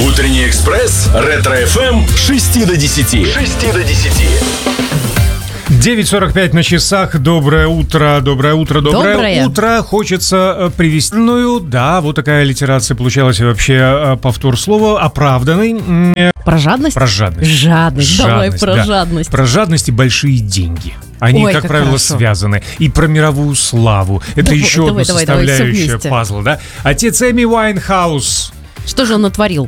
Утренний экспресс, Ретро-ФМ, 6 до 10. 6 до 10. 9:45 на часах. Доброе утро. Хочется привести. Да, вот такая аллитерация получалась, и вообще повтор слова оправданный. Про жадность? Про жадность. Жадность. Давай про да. жадность. Про жадность и большие деньги. Они, как правило, хорошо. связаны. И про мировую славу. Это еще одна составляющая пазла, да? Отец Эми Уайнхаус. Что же он натворил?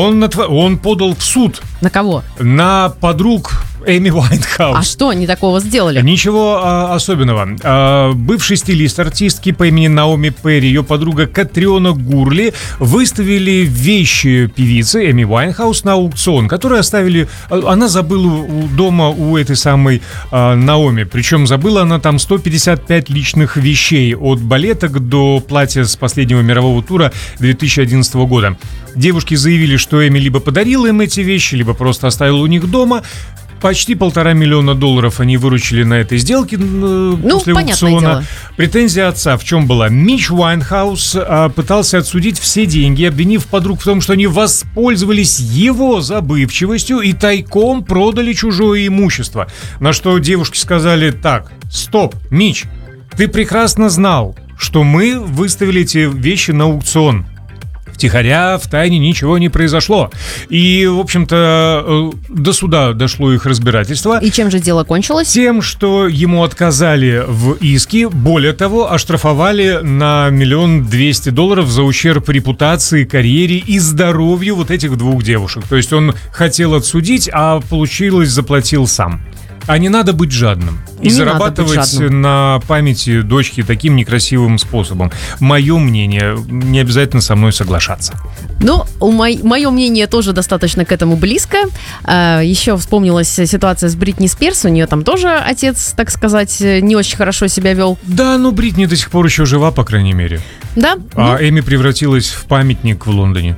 Он подал в суд. На кого? На подруг Эми Уайнхаус. А что они такого сделали? Ничего особенного. Бывший стилист артистки по имени Наоми Перри, ее подруга Катриона Гурли выставили вещи певицы Эми Уайнхаус на аукцион, которые оставили... Она забыла дома у этой самой Наоми. Причем забыла она там 155 личных вещей. От балеток до платья с последнего мирового тура 2011 года. Девушки заявили, что Эми либо подарила им эти вещи, либо просто оставила у них дома. Почти $1,5 миллиона они выручили на этой сделке после аукциона. Дело. Претензия отца в чем была? Митч Уайнхаус пытался отсудить все деньги, обвинив подруг в том, что они воспользовались его забывчивостью и тайком продали чужое имущество. На что девушки сказали: так, стоп, Митч, ты прекрасно знал, что мы выставили эти вещи на аукцион. Втихаря, втайне ничего не произошло. И, в общем-то, до суда дошло их разбирательство. И чем же дело кончилось? Тем, что ему отказали в иске. Более того, оштрафовали на $1 200 за ущерб репутации, карьере и здоровью вот этих двух девушек. То есть он хотел отсудить, а получилось, заплатил сам. А не надо быть жадным и зарабатывать на памяти дочки таким некрасивым способом. Мое мнение, не обязательно со мной соглашаться. Ну, мое мнение тоже достаточно к этому близко. Еще вспомнилась ситуация с Бритни Спирс. У нее там тоже отец, так сказать, не очень хорошо себя вел. Да, но Бритни до сих пор еще жива, по крайней мере. Да? А Эми превратилась в памятник в Лондоне.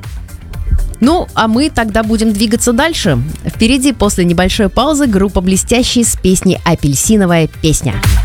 Ну, а мы тогда будем двигаться дальше. Впереди, после небольшой паузы, группа «Блестящие» с песней «Апельсиновая песня».